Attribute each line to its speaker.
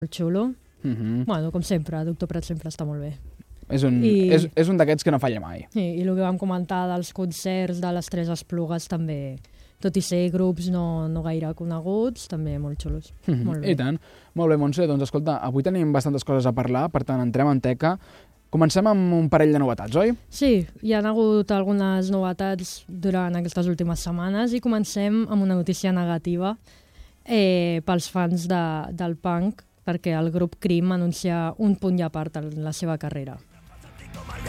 Speaker 1: molt xulo. Bueno, com sempre, Doctor Prat sempre està molt bé.
Speaker 2: És un d'aquests que no falla mai.
Speaker 1: I el que vam comentar dels concerts de les Tres Esplugues també, tot i ser grups no gaire coneguts, també molt xulos. Molt bé.
Speaker 2: I tant. Molt bé, Montse. Doncs escolta, avui tenim bastantes coses a parlar, per tant, entrem en teca. Comencem amb un parell de novetats, oi?
Speaker 1: Sí, hi ha hagut algunes novetats durant aquestes últimes setmanes i comencem amb una notícia negativa pels fans del punk, perquè el grup Cream anuncia un punt i a part en la seva carrera.